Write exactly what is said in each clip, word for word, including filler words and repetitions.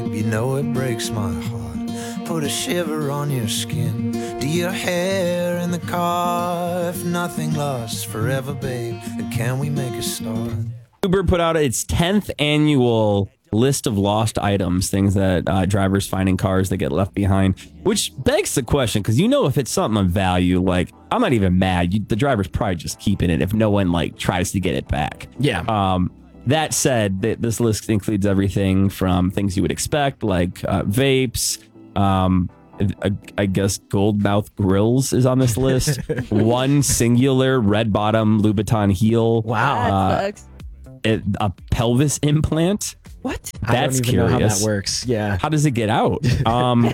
You know it breaks my heart. Put a shiver on your skin. Do your hair in the car. If nothing lasts forever, babe, then can we make a start? Uber put out its tenth annual list of lost items, things that uh, drivers find in cars that get left behind, which begs the question, because you know if it's something of value, like, I'm not even mad. You, the driver's probably just keeping it if no one like tries to get it back. Yeah. Um, that said, th- this list includes everything from things you would expect, like uh, vapes, um, I, I guess gold mouth grills is on this list. One singular red bottom Louboutin heel. Wow. Uh, it, a pelvis implant. What? That's I don't even curious. know how that works. Yeah. How does it get out? Um,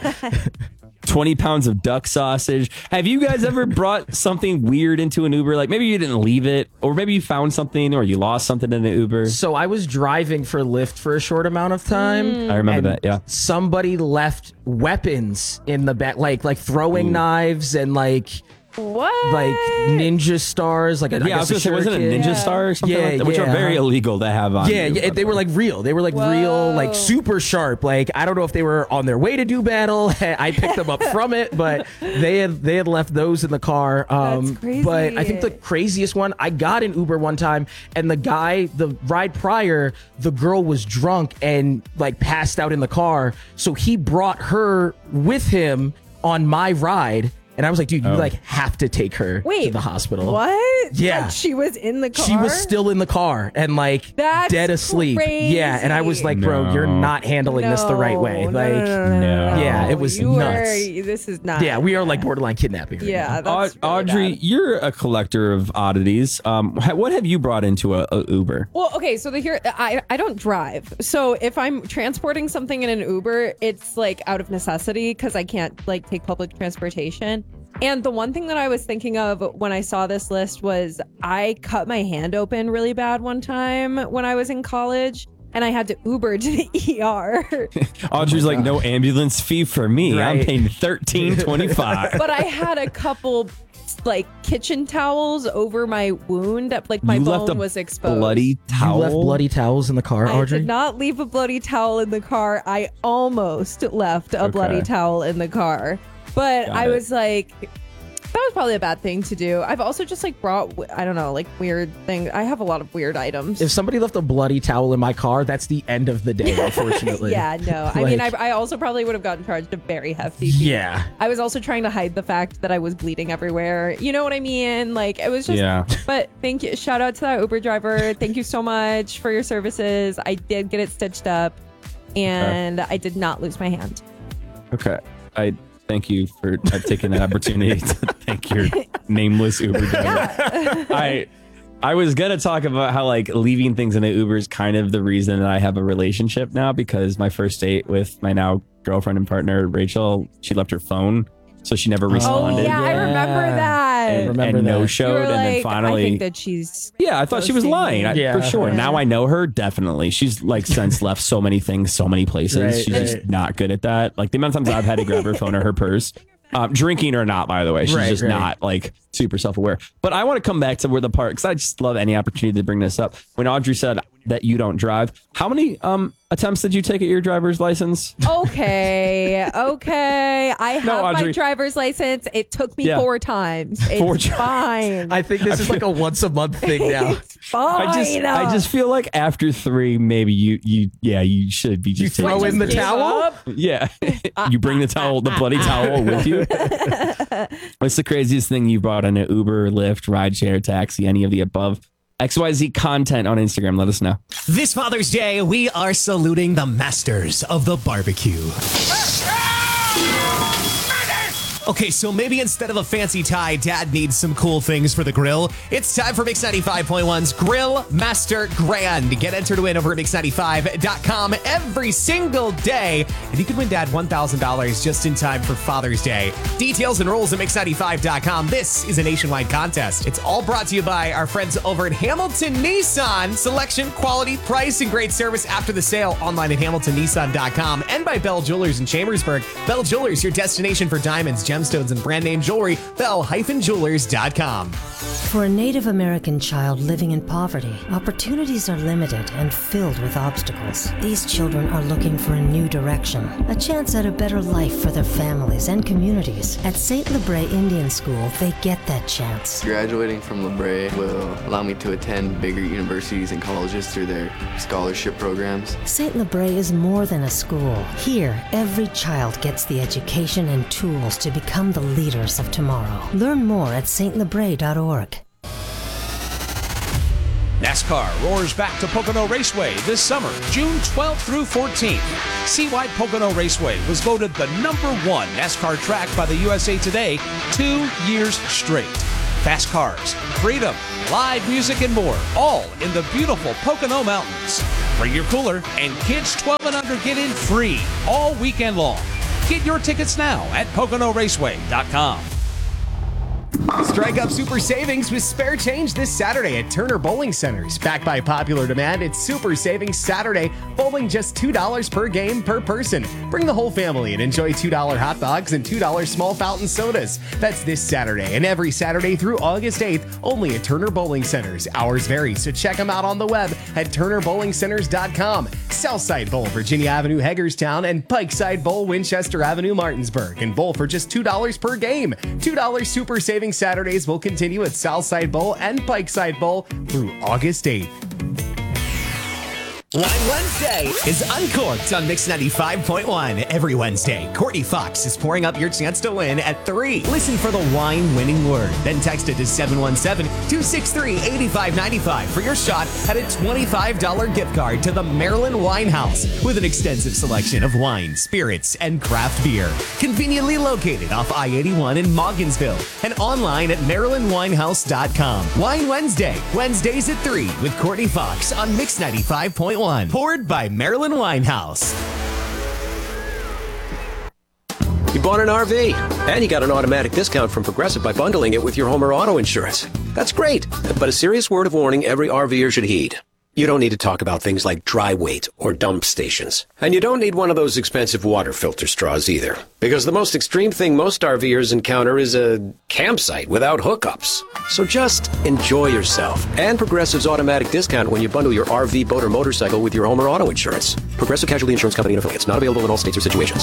twenty pounds of duck sausage. Have you guys ever brought something weird into an Uber? Like maybe you didn't leave it, or maybe you found something, or you lost something in the Uber. So I was driving for Lyft for a short amount of time. I remember and that, yeah. Somebody left weapons in the back, like like throwing Ooh. knives and like What? like ninja stars, like a, Yeah, I, was gonna say, wasn't it a Ninja shuriken? Star or something Yeah, like that? Which yeah. are very illegal to have on. Yeah, you, yeah, by they the were way. like real. They were like real, like Whoa. super sharp. Like I don't know if they were on their way to do battle. I picked them up from it, but they had they had left those in the car. Um, That's crazy. But I think the craziest one, I got an Uber one time, and the guy, the ride prior, the girl was drunk and like passed out in the car, so he brought her with him on my ride. And I was like, dude, you Oh. like have to take her Wait, to the hospital. What? Yeah. Like she was in the car. She was still in the car and like That's dead asleep. Yeah, and I was like, bro, No. you're not handling this the right way. No, Like, no, no, no, no, no. Yeah, it was you nuts. Are, this is not. yeah, we are like borderline kidnapping. right Yeah, now. that's Aud- really Audrey, bad. you're a collector of oddities. Um, ha- what have you brought into a, a Uber? Well, okay, so the here I I don't drive. So if I'm transporting something in an Uber, it's like out of necessity because I can't like take public transportation. And the one thing that I was thinking of when I saw this list was I cut my hand open really bad one time when I was in college, and I had to Uber to the E R. Audrey's like, no ambulance fee for me. I'm Right. paying thirteen twenty-five. But I had a couple like kitchen towels over my wound. Like my you bone left a was exposed. bloody towel. You left bloody towels in the car, I Audrey? did not leave a bloody towel in the car. I almost left a Okay. bloody towel in the car. But Got I it. was like, that was probably a bad thing to do. I've also just like brought, I don't know, like weird things. I have a lot of weird items. If somebody left a bloody towel in my car, that's the end of the day, unfortunately. yeah, no. I mean, I, Like- I also probably would have gotten charged a very hefty fee. Yeah. I was also trying to hide the fact that I was bleeding everywhere. You know what I mean? Like it was just, Yeah. but thank you. Shout out to that Uber driver. Thank you so much for your services. I did get it stitched up and I did not lose my hand. Okay. I thank you for uh, taking that opportunity to thank your nameless Uber driver. I I was gonna talk about how like leaving things in an Uber is kind of the reason that I have a relationship now, because my first date with my now girlfriend and partner Rachel, she left her phone, so she never Oh responded. yeah, I remember Yeah. that. And, remember and that. no You showed, You were and then like, finally, I think that she's yeah, I thought she was ghosting lying, me. I, Yeah. for sure. Yeah. Now I know her, definitely. She's like since left so many things, so many places. Right, She's just right. not good at that. Like the amount of times I've had to grab her phone or her purse, um, drinking or not, by the way, she's Right, just right. not like super self-aware. But I want to come back to where the part, because I just love any opportunity to bring this up. When Audrey said that you don't drive, how many um attempts did you take at your driver's license? okay. Okay. I have No, my Audrey. driver's license. It took me Yeah. four times. It's Four times. fine. I think this is like a once a month thing now. It's fine. I just, I just feel like after three, maybe you, you, yeah, you should be just You throw taking in the this. towel? Yeah. You bring the towel, the bloody towel with you. What's the craziest thing you brought in an Uber, Lyft, rideshare, taxi, any of the above? X Y Z content on Instagram. Let us know. This Father's Day, we are saluting the masters of the barbecue. Okay, so maybe instead of a fancy tie, Dad needs some cool things for the grill. It's time for Mix ninety-five point one's Grill Master Grand. Get entered to win over at mix ninety-five dot com every single day, and you could win Dad one thousand dollars just in time for Father's Day. Details and rules at mix ninety-five dot com. This is a nationwide contest. It's all brought to you by our friends over at Hamilton Nissan. Selection, quality, price, and great service after the sale online at hamilton nissan dot com, and by Bell Jewelers in Chambersburg. Bell Jewelers, your destination for diamonds, gems, gemstones and brand name jewelry, bell dash jewelers dot com. For a Native American child living in poverty, opportunities are limited and filled with obstacles. These children are looking for a new direction, a chance at a better life for their families and communities. At Saint Lebre Indian School, they get that chance. Graduating from Lebre will allow me to attend bigger universities and colleges through their scholarship programs. Saint Lebre is more than a school. Here, every child gets the education and tools to become the leaders of tomorrow. Learn more at saint lebre dot org. NASCAR roars back to Pocono Raceway this summer, June twelfth through fourteenth. Seawide Pocono Raceway was voted the number one NASCAR track by the U S A Today two years straight. Fast cars, freedom, live music, and more, all in the beautiful Pocono Mountains. Bring your cooler, and kids twelve and under get in free all weekend long. Get your tickets now at pocono raceway dot com. Strike up Super Savings with Spare Change this Saturday at Turner Bowling Centers. Backed by popular demand, it's Super Savings Saturday. Bowling just two dollars per game per person. Bring the whole family and enjoy two dollar hot dogs and two dollar small fountain sodas. That's this Saturday and every Saturday through August eighth, only at Turner Bowling Centers. Hours vary, so check them out on the web at turner bowling centers dot com. Southside Bowl, Virginia Avenue, Hagerstown, and Pikeside Bowl, Winchester Avenue, Martinsburg. And bowl for just two dollars per game. two dollar Super Savings Saturdays will continue at Southside Bowl and Pikeside Bowl through August eighth. Wine Wednesday is Uncorked on Mix ninety-five point one. Every Wednesday, Courtney Fox is pouring up your chance to win at three. Listen for the wine-winning word. Then text it to seven one seven, two six three, eight five nine five for your shot at a twenty-five dollars gift card to the Maryland Wine House with an extensive selection of wine, spirits, and craft beer. Conveniently located off I eighty-one in Mogginsville and online at maryland wine house dot com. Wine Wednesday, Wednesdays at three with Courtney Fox on Mix ninety-five point one. Poured by Maryland Winehouse. You bought an R V, and you got an automatic discount from Progressive by bundling it with your home or auto insurance. That's great, but a serious word of warning every RVer should heed. You don't need to talk about things like dry weight or dump stations. And you don't need one of those expensive water filter straws either. Because the most extreme thing most RVers encounter is a campsite without hookups. So just enjoy yourself. And Progressive's automatic discount when you bundle your R V, boat, or motorcycle with your home or auto insurance. Progressive Casualty Insurance Company and affiliates. Not available in all states or situations.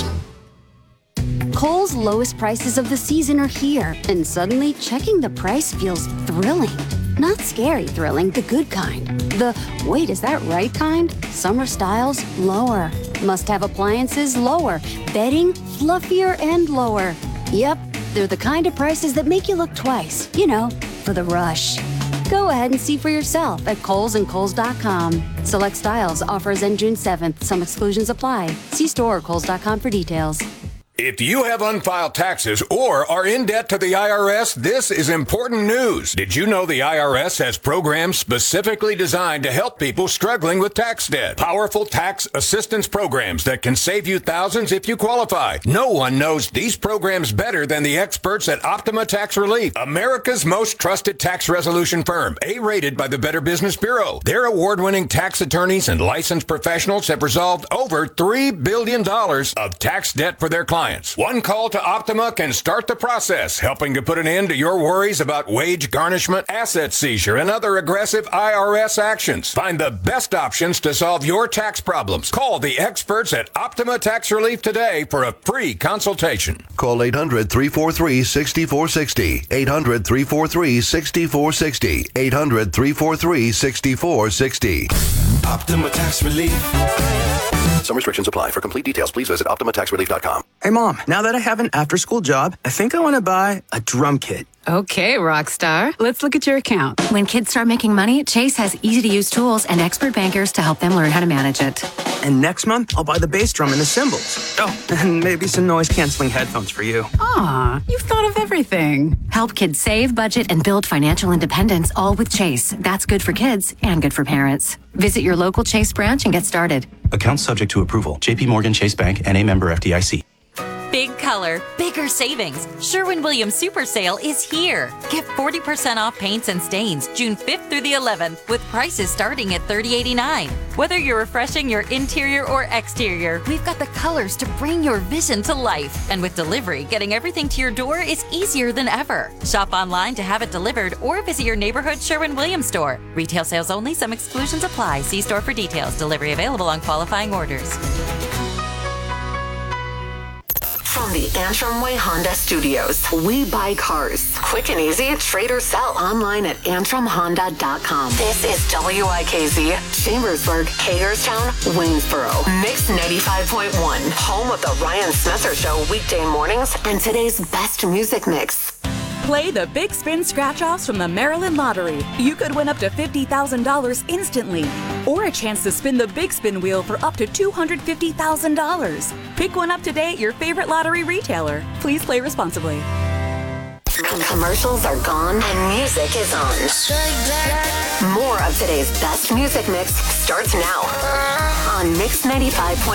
Kohl's lowest prices of the season are here. And suddenly, checking the price feels thrilling. Not scary thrilling, the good kind. The, wait, is that right kind? Summer styles, lower. Must-have appliances, lower. Bedding, fluffier and lower. Yep, they're the kind of prices that make you look twice. You know, for the rush. Go ahead and see for yourself at Kohl's and Kohl's dot com. Select styles, offers end June seventh. Some exclusions apply. See store or Kohl's dot com for details. If you have unfiled taxes or are in debt to the I R S, this is important news. Did you know the I R S has programs specifically designed to help people struggling with tax debt? Powerful tax assistance programs that can save you thousands if you qualify. No one knows these programs better than the experts at Optima Tax Relief, America's most trusted tax resolution firm, A-rated by the Better Business Bureau. Their award-winning tax attorneys and licensed professionals have resolved over three billion dollars of tax debt for their clients. One call to Optima can start the process, helping to put an end to your worries about wage garnishment, asset seizure, and other aggressive I R S actions. Find the best options to solve your tax problems. Call the experts at Optima Tax Relief today for a free consultation. Call eight hundred, three four three, six four six zero. eight hundred, three four three, six four six zero. eight hundred, three four three, six four six zero. Optima Tax Relief. Some restrictions apply. For complete details, please visit optima tax relief dot com. Hey, Mom, now that I have an after-school job, I think I want to buy a drum kit. Okay, Rockstar. Let's look at your account. When kids start making money, Chase has easy-to-use tools and expert bankers to help them learn how to manage it. And next month, I'll buy the bass drum and the cymbals. Oh, and maybe some noise-canceling headphones for you. Aw, you've thought of everything. Help kids save, budget, and build financial independence, all with Chase. That's good for kids and good for parents. Visit your local Chase branch and get started. Account subject to approval. J P Morgan Chase Bank, N A member F D I C. Big color, bigger savings. Sherwin-Williams Super Sale is here. Get forty percent off paints and stains June fifth through the eleventh with prices starting at thirty dollars and eighty-nine cents. Whether you're refreshing your interior or exterior, we've got the colors to bring your vision to life. And with delivery, getting everything to your door is easier than ever. Shop online to have it delivered or visit your neighborhood Sherwin-Williams store. Retail sales only. Some exclusions apply. See store for details. Delivery available on qualifying orders. From the Antrim Way Honda Studios, we buy cars. Quick and easy, trade or sell online at antrim honda dot com. This is W I K Z, Chambersburg, Hagerstown, Waynesboro. Mix ninety-five point one, home of the Ryan Smetzer Show weekday mornings and today's best music mix. Play the Big Spin Scratch-Offs from the Maryland Lottery. You could win up to fifty thousand dollars instantly, or a chance to spin the Big Spin wheel for up to two hundred fifty thousand dollars. Pick one up today at your favorite lottery retailer. Please play responsibly. Commercials are gone and music is on. More of today's best music mix starts now on Mix ninety-five point one.